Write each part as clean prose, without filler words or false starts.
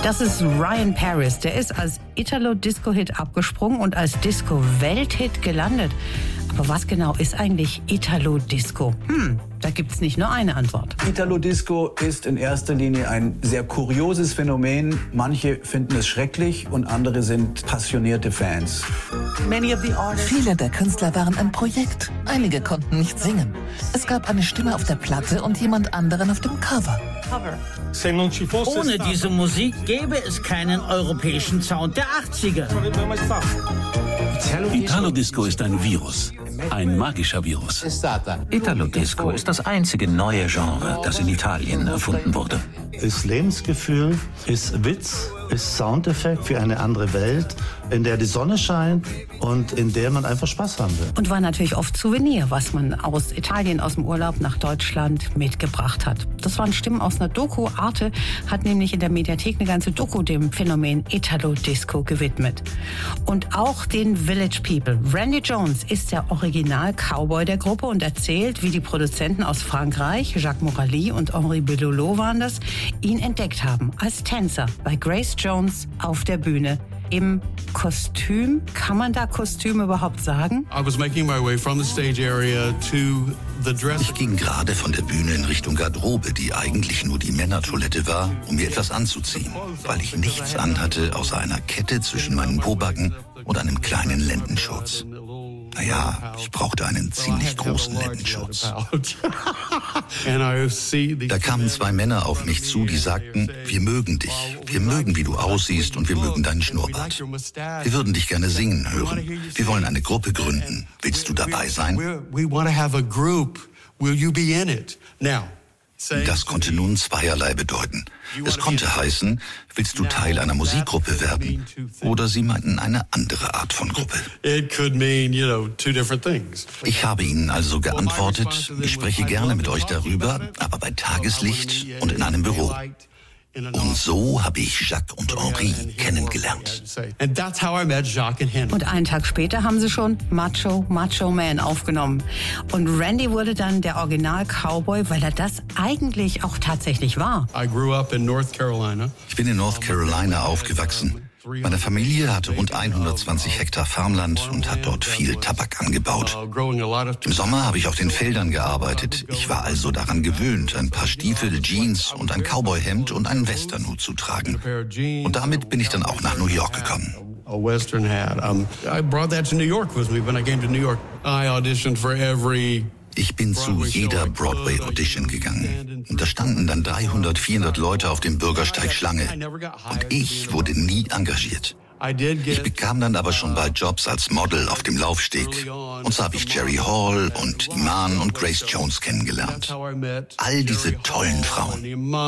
Das ist Ryan Paris. Der ist als Italo-Disco-Hit abgesprungen und als Disco-Welthit gelandet. Aber was genau ist eigentlich Italo-Disco? Da gibt's nicht nur eine Antwort. Italo-Disco ist in erster Linie ein sehr kurioses Phänomen. Manche finden es schrecklich und andere sind passionierte Fans. Viele der Künstler waren ein Projekt. Einige konnten nicht singen. Es gab eine Stimme auf der Platte und jemand anderen auf dem Cover. Ohne diese Musik gäbe es keinen europäischen Sound der 80er. Italo-Disco ist ein Virus, ein magischer Virus. Italo-Disco ist das einzige neue Genre, das in Italien erfunden wurde. Ist Lebensgefühl, ist Witz, ist Soundeffekt für eine andere Welt, in der die Sonne scheint und in der man einfach Spaß haben will. Und war natürlich oft Souvenir, was man aus Italien, aus dem Urlaub nach Deutschland mitgebracht hat. Das waren Stimmen aus einer Doku. Arte hat nämlich in der Mediathek eine ganze Doku dem Phänomen Italo-Disco gewidmet. Und auch den Village People. Randy Jones ist der Original-Cowboy der Gruppe und erzählt, wie die Produzenten aus Frankreich, Jacques Morali und Henri Belloulot waren das, ihn entdeckt haben als Tänzer bei Grace Jones auf der Bühne. Im Kostüm, kann man da Kostüm überhaupt sagen? Ich ging gerade von der Bühne in Richtung Garderobe, die eigentlich nur die Männertoilette war, um mir etwas anzuziehen, weil ich nichts anhatte außer einer Kette zwischen meinen Pobacken und einem kleinen Lendenschurz. Naja, ich brauchte einen ziemlich großen Lendenschurz. Da kamen zwei Männer auf mich zu, die sagten, wir mögen dich, wir mögen, wie du aussiehst und wir mögen deinen Schnurrbart. Wir würden dich gerne singen hören. Wir wollen eine Gruppe gründen. Willst du dabei sein? Das konnte nun zweierlei bedeuten. Es konnte heißen, willst du Teil einer Musikgruppe werden? Oder sie meinten eine andere Art von Gruppe. Ich habe ihnen also geantwortet, ich spreche gerne mit euch darüber, aber bei Tageslicht und in einem Büro. Und so habe ich Jacques und Henri kennengelernt. Und einen Tag später haben sie schon Macho Man aufgenommen. Und Randy wurde dann der Original-Cowboy, weil er das eigentlich auch tatsächlich war. Ich bin in North Carolina aufgewachsen. Meine Familie hatte rund 120 Hektar Farmland und hat dort viel Tabak angebaut. Im Sommer habe ich auf den Feldern gearbeitet. Ich war also daran gewöhnt, ein paar Stiefel, Jeans und ein Cowboyhemd und einen Westernhut zu tragen. Und damit bin ich dann auch nach New York gekommen. Ich bin zu jeder Broadway-Audition gegangen. Und da standen dann 300, 400 Leute auf dem Bürgersteig Schlange. Und ich wurde nie engagiert. Ich bekam dann aber schon bald Jobs als Model auf dem Laufsteg. Und so habe ich Jerry Hall und Iman und Grace Jones kennengelernt. All diese tollen Frauen.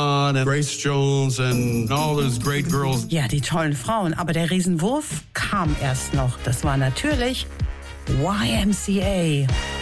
Ja, die tollen Frauen. Aber der Riesenwurf kam erst noch. Das war natürlich YMCA.